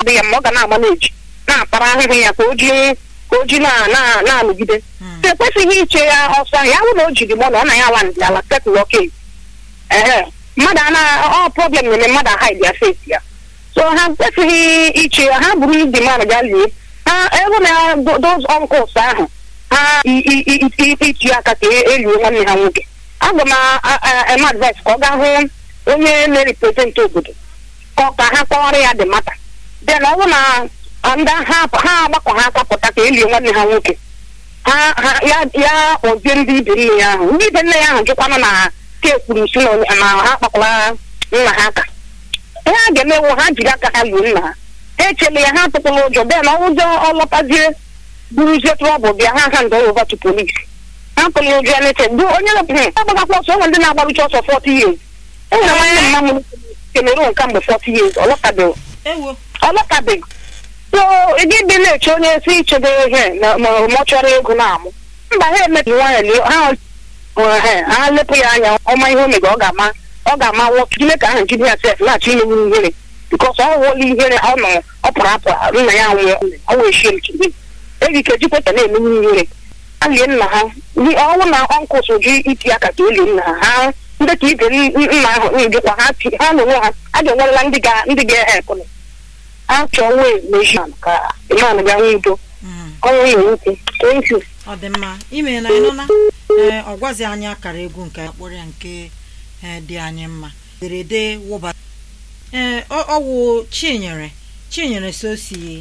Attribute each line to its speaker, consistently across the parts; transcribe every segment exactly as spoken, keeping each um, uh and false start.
Speaker 1: dị ya ma ọ ga na-agba na-eji na-akpara ahụhụ ya ka o ji ka o ji na-anọgide ekwesịghị iche ya ọsọ ya bụ na o jiri gbọ na ọ na ya awa ndị ala setụl oke ee mmadụ ana ọ problem na-eme mmadụ hide ya face ya so ha kwesịghị iche ya ha bụrụ ndị mmadụ ga lie ha ebe na those uncles ahụ ha iti aka ka elie nwanne ha nwoke aga m eme advice ka ọ gaa hụ onye na-represent obodo ka ha kọwara ya dị mata then ọ bụ na ndị ha agbakọ ha akapụta ka elie nwanne ha nwoke ha ya ozie ndị ibe nne ya ahụ ndị ibe nne ya ahụ jụkwanụ na ka ekwuru si na ha kpakwara nna ha aka ihe a ga-emewu ha jiri aka ha luo nna ha ha echela ya ha tụkwala ụjọ bịa na ụjọ ọlọtazie buruzie trọbụl bịa ha ha ndọrọ over to police ha tụla ụjọ ya na-eche bụ onye agbagakwa ọsọ onwe ndị na-agbarucha ọsọ forty years enwere nwanne nna m Cameroon kamgbe forty years ọlọtabeghị ọlọtabeghị so gị dị na-eche onye si ichebe ihe ma ọ chọrọ ego na-amụ mba ha emebi nwaanyị ha lepụ ya anya ọma ihe o mega ọ ga-ama ọ ga-ama nwọ ime ka ahụ jide ya sef na-achọ inye ihere bikọs ọ wụọla ihere ọ nọ ọ pụrụ apụ nna ya nwụọ ọ wee shie nchebe eji ike jikweta na-emenye ihere a lie nna ha ọnwụ na ọnkụs ji iti aka ka elie nna ha ha ndị ka ibe nna ahụ njikwa ha ha na onwe ha a ga-enwerela ndị ga-ehepụ achọ nwee meji ka iman ga nwee udo ọnwụ ya nwoke thank you.
Speaker 2: Ọ dị mma ime na ịnụ na ọ gwazi anyị akara egwu nke akpọrọ ya nke dị anyị mma ederede wụba ee ọwụ Chinyere Chinyere so si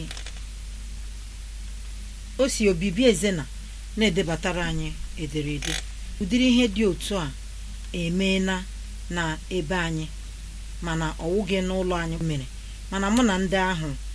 Speaker 2: o si Obibi Ezena na-edebatara anyị ederede ụdịrị ihe dị otu a emeela na ebe anyị mana ọwụghị n'ụlọ anyị mere mana mụ na ndị ahụ